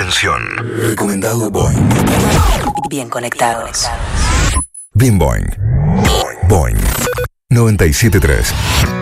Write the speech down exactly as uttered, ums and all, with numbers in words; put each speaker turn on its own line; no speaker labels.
Atención.
Recomendado Boing.
Bien conectados.
Bien Boing. Boing. noventa y siete punto tres.